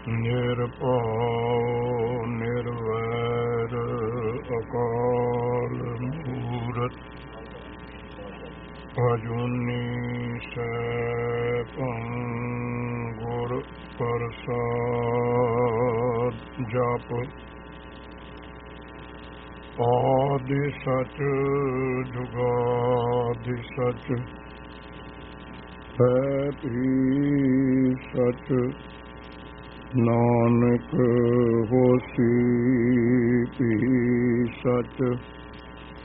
ਨਿਰਭਉ ਨਿਰਵੈਰ ਅਕਾਲ ਮੂਰਤ ਅਜੂਨੀ ਸੈਭੰ ਗੁਰ ਪ੍ਰਸਾਦ ਜਪ। ਆਦਿ ਸਚ ਜੁਗਾਦਿ ਸਚ ਹੈ ਭੀ ਸਚ ਨਾਨਕ ਹੋਸੀ ਭੀ ਸਚ।